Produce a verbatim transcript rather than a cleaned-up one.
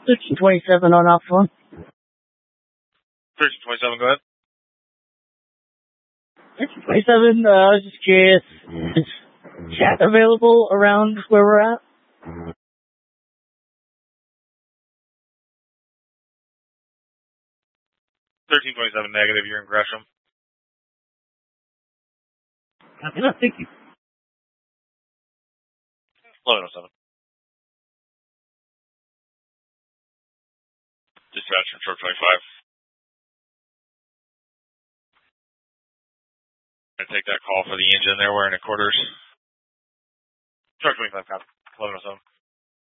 thirteen twenty-seven on Alpha one. thirteen twenty-seven, go ahead. thirteen twenty-seven, uh, I was just curious. Is chat available around where we're at? thirteen twenty-seven negative, you're in Gresham. Copy that, thank you. eleven oh seven. Dispatch from truck twenty-five. I take that call for the engine there wearing the quarters. Truck twenty-five, copy. eleven oh seven.